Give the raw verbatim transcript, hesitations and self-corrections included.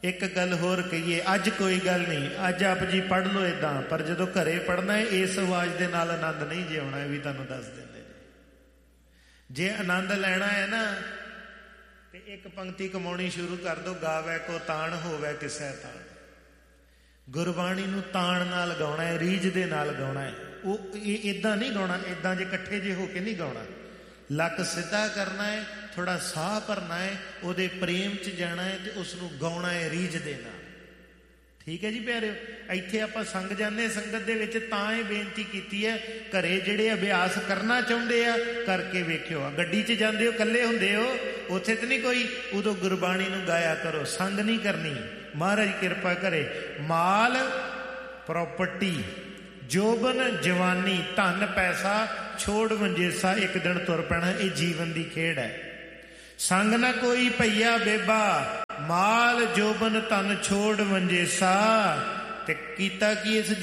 ਇੱਕ ਗੱਲ ਹੋਰ ਕਹੀਏ, ਅੱਜ ਕੋਈ ਗੱਲ ਨਹੀਂ, ਅੱਜ ਆਪ ਜੀ ਪੜ੍ਹ ਲਓ ਇੱਦਾਂ, ਪਰ ਜਦੋਂ ਘਰੇ ਪੜ੍ਹਨਾ ਇਸ ਆਵਾਜ਼ ਦੇ ਨਾਲ ਆਨੰਦ ਨਹੀਂ ਜਿਉਣਾ, ਇਹ ਵੀ ਤੁਹਾਨੂੰ ਦੱਸ ਦਿੰਦੇ ਜੀ। ਜੇ ਆਨੰਦ ਲੈਣਾ ਹੈ ਨਾ ਤੇ ਇੱਕ ਪੰਕਤੀ ਕਮਾਉਣੀ ਸ਼ੁਰੂ ਕਰ ਦਿਓ, ਗਾਵੇ ਕੋ ਤਾਣ ਹੋਵੇ ਕਿਸੇ ਤਾਣ। ਗੁਰਬਾਣੀ ਨੂੰ ਤਾਣ ਨਾਲ ਗਾਉਣਾ ਹੈ, ਰੀਝ ਦੇ ਨਾਲ ਗਾਉਣਾ ਹੈ। ਉਹ ਇਹ ਇੱਦਾਂ ਨਹੀਂ ਗਾਉਣਾ, ਇੱਦਾਂ ਜੇ ਇਕੱਠੇ ਜੇ ਹੋ ਕੇ ਨਹੀਂ ਗਾਉਣਾ। ਲੱਕ ਸਿੱਧਾ ਕਰਨਾ ਹੈ, ਥੋੜ੍ਹਾ ਸਾਹ ਭਰਨਾ ਹੈ, ਉਹਦੇ ਪ੍ਰੇਮ 'ਚ ਜਾਣਾ ਹੈ ਅਤੇ ਉਸ ਨੂੰ ਗਾਉਣਾ ਹੈ ਰੀਝ ਦੇ ਨਾਲ। ਠੀਕ ਹੈ ਜੀ ਪਿਆਰਿਓ। ਇੱਥੇ ਆਪਾਂ ਸੰਗ ਜਾਂਦੇ ਸੰਗਤ ਦੇ ਵਿੱਚ, ਤਾਂ ਇਹ ਬੇਨਤੀ ਕੀਤੀ ਹੈ, ਘਰੇ ਜਿਹੜੇ ਅਭਿਆਸ ਕਰਨਾ ਚਾਹੁੰਦੇ ਆ ਕਰਕੇ ਵੇਖਿਓ। ਗੱਡੀ 'ਚ ਜਾਂਦੇ ਹੋ, ਇਕੱਲੇ ਹੁੰਦੇ ਹੋ, ਉੱਥੇ ਤਾਂ ਨਹੀਂ ਕੋਈ, ਉਦੋਂ ਗੁਰਬਾਣੀ ਨੂੰ ਗਾਇਆ ਕਰੋ, ਸੰਗ ਨਹੀਂ ਕਰਨੀ। ਮਹਾਰਾਜ ਕਿਰਪਾ ਕਰੇ। ਮਾਲ ਪ੍ਰੋਪਰਟੀ, ਜੋਬਨ ਜਵਾਨੀ, ਧਨ ਪੈਸਾ ਛੋੜ ਵੰਜੇਸਾ, ਇੱਕ ਦਿਨ ਤੁਰ ਪੈਣਾ। ਇਹ ਜੀਵਨ ਦੀ ਖੇਡ ਹੈ। ਸੰਗ ਨਾ ਕੋਈ ਭਈਆ ਬੇਬਾ, ਮਾਲ ਜੋਬਨ ਧਨ ਛੋੜ ਵੰਜੇਸਾ। ਤੇ ਕੀਤਾ ਕੀ ਇਸ